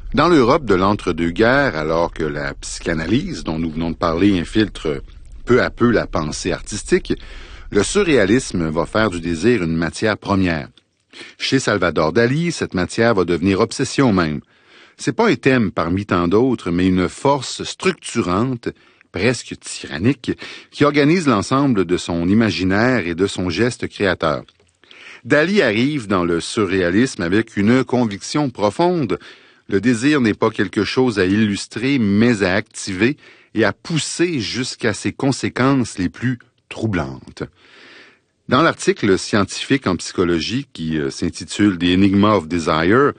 Dans l'Europe de l'entre-deux-guerres, alors que la psychanalyse, dont nous venons de parler, infiltre peu à peu la pensée artistique, le surréalisme va faire du désir une matière première. Chez Salvador Dali, cette matière va devenir obsession même. C'est pas un thème parmi tant d'autres, mais une force structurante, presque tyrannique, qui organise l'ensemble de son imaginaire et de son geste créateur. Dali arrive dans le surréalisme avec une conviction profonde. Le désir n'est pas quelque chose à illustrer, mais à activer et à pousser jusqu'à ses conséquences les plus troublantes. Dans l'article scientifique en psychologie qui s'intitule The Enigma of Desire,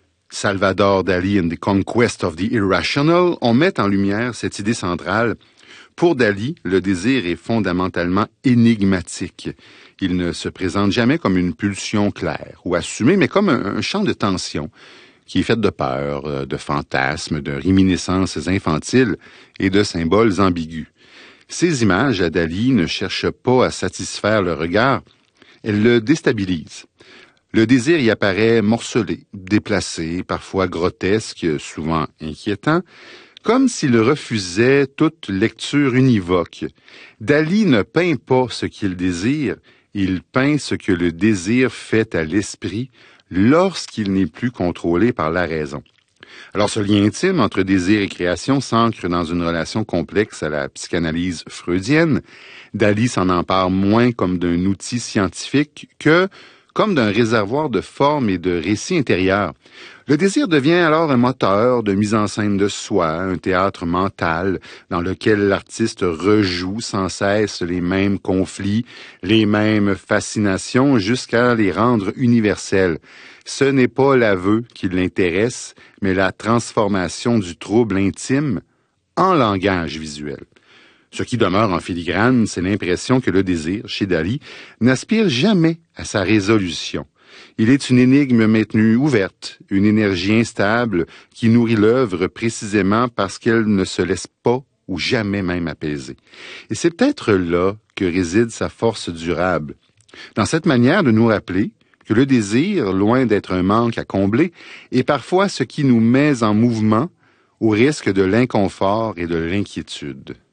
Salvador Dali and the Conquest of the Irrational, on met en lumière cette idée centrale. Pour Dali, le désir est fondamentalement énigmatique. Il ne se présente jamais comme une pulsion claire ou assumée, mais comme un champ de tension qui est fait de peur, de fantasmes, de réminiscences infantiles et de symboles ambigus. Ces images à Dali ne cherchent pas à satisfaire le regard, elles le déstabilisent. Le désir y apparaît morcelé, déplacé, parfois grotesque, souvent inquiétant, comme s'il refusait toute lecture univoque. Dali ne peint pas ce qu'il désire, il peint ce que le désir fait à l'esprit lorsqu'il n'est plus contrôlé par la raison. Alors, ce lien intime entre désir et création s'ancre dans une relation complexe à la psychanalyse freudienne. Dali s'en empare moins comme d'un outil scientifique que comme d'un réservoir de formes et de récits intérieurs. Le désir devient alors un moteur de mise en scène de soi, un théâtre mental dans lequel l'artiste rejoue sans cesse les mêmes conflits, les mêmes fascinations jusqu'à les rendre universels. Ce n'est pas l'aveu qui l'intéresse, mais la transformation du trouble intime en langage visuel. Ce qui demeure en filigrane, c'est l'impression que le désir, chez Dali, n'aspire jamais à sa résolution. Il est une énigme maintenue ouverte, une énergie instable qui nourrit l'œuvre précisément parce qu'elle ne se laisse pas ou jamais même apaiser. Et c'est peut-être là que réside sa force durable. Dans cette manière de nous rappeler que le désir, loin d'être un manque à combler, est parfois ce qui nous met en mouvement au risque de l'inconfort et de l'inquiétude.